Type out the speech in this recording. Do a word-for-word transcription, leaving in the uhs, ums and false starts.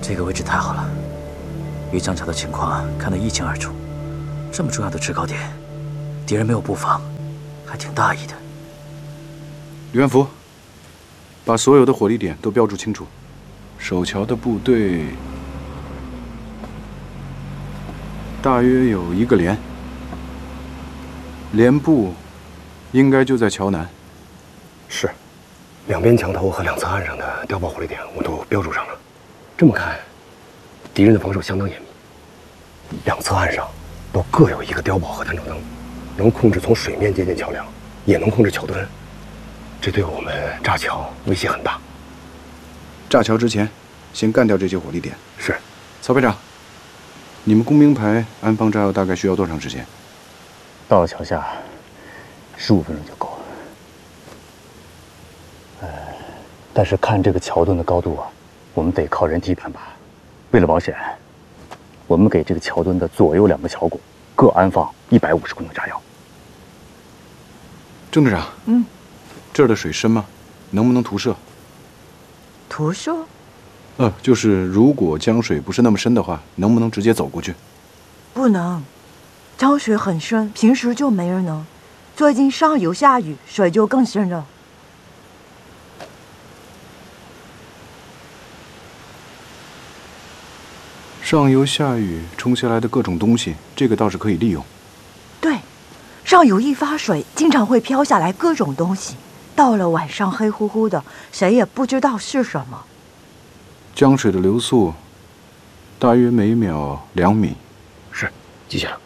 这个位置太好了，与江桥的情况看得一清二楚。这么重要的制高点，敌人没有布防，还挺大意的。 李元福，把所有的火力点都标注清楚。守桥的部队大约有一个连，连部应该就在桥南。 是，两边墙头和两侧岸上的碉堡火力点我都标注上了。这么看，敌人的防守相当严密。两侧岸上都各有一个碉堡和探照灯，能控制从水面接近桥梁，也能控制桥墩。这对我们炸桥威胁很大。 炸桥之前，先干掉这些火力点。 是， 曹排长，你们工兵排安放炸药大概需要多长时间？ 到了桥下，十五分钟就够了。呃，但是看这个桥墩的高度啊，我们得靠人体攀爬。为了保险，我们给这个桥墩的左右两个桥拱各安放一百五十公斤炸药。 郑队长， 嗯， 这儿的水深吗？能不能徒涉？ 徒涉？ 呃，就是如果江水不是那么深的话，能不能直接走过去？ 不能，江水很深，平时就没人能。最近上游下雨，水就更深了。 上游下雨冲下来的各种东西，这个倒是可以利用。 对，上游一发水，经常会飘下来各种东西。到了晚上黑乎乎的，谁也不知道是什么。 江水的流速大约每秒两米。 是，记下了。